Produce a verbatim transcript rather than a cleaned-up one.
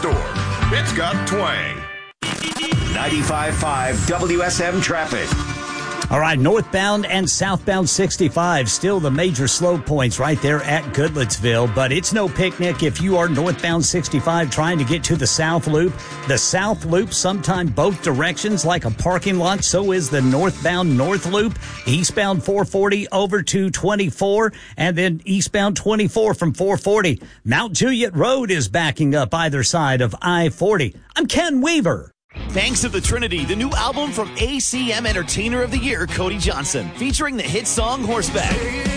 store. It's got twang. ninety-five point five W S M traffic. All right, northbound and southbound sixty-five, still the major slow points right there at Goodlettsville, but it's no picnic if you are northbound sixty-five trying to get to the South Loop. The South Loop, sometime both directions like a parking lot, so is the northbound North Loop. Eastbound four forty over to twenty-four, and then eastbound twenty-four from four forty. Mount Juliet Road is backing up either side of I forty. I'm Ken Weaver. Banks of the Trinity, the new album from A C M Entertainer of the Year, Cody Johnson, featuring the hit song Horseback.